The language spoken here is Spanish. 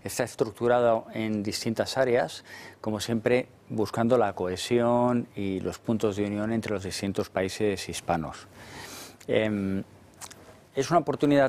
está estructurado en distintas áreas, como siempre buscando la cohesión y los puntos de unión entre los distintos países hispanos. Es una oportunidad